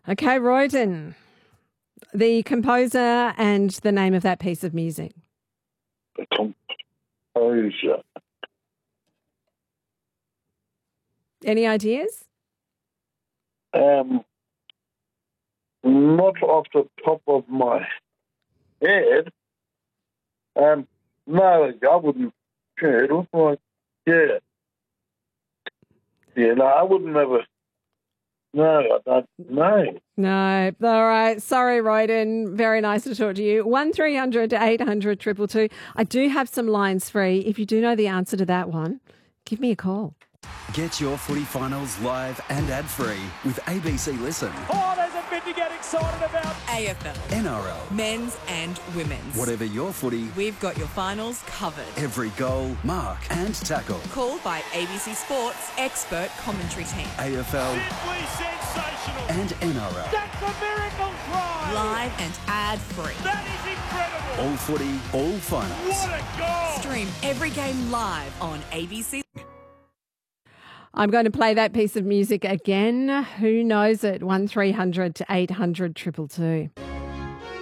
Okay, Royden, the composer and the name of that piece of music. The composer. Any ideas? Not off the top of my head. No, I wouldn't. It looks like, yeah. Yeah, no, I wouldn't have a... No, I don't know. No. All right. Sorry, Royden. Very nice to talk to you. 1300 800 222. I do have some lines free. If you do know the answer to that one, give me a call. Get your footy finals live and ad-free with ABC Listen. Oh, there's a bit to get excited about. AFL, NRL. men's and women's. Whatever your footy, We've got your finals covered. every goal, mark and tackle. Called by ABC Sports expert commentary team. AFL Simply sensational. and NRL. That's a miracle try. Live and ad-free. That is incredible. All footy, all finals. What a goal. Stream every game live on ABC. I'm going to play that piece of music again. Who knows it? 1300 800 222.